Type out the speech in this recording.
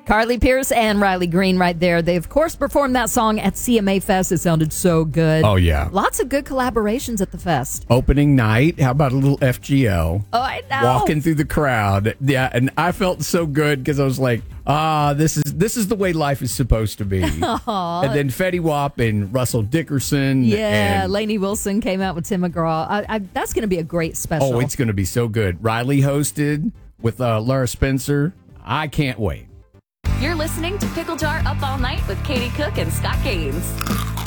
Carly Pierce and Riley Green right there. They, of course, performed that song at CMA Fest. It sounded so good. Oh, yeah. Lots of good collaborations at the fest. Opening night. How about a little FGO? Oh, I know. Walking through the crowd. Yeah, and I felt so good because I was like, this is the way life is supposed to be. Aww. And then Fetty Wap and Russell Dickerson. Yeah, and, Lainey Wilson came out with Tim McGraw. That's going to be a great special. Oh, it's going to be so good. Riley hosted with Laura Spencer. I can't wait. You're listening to Pickle Jar Up All Night with Katie Cook and Scott Gaines.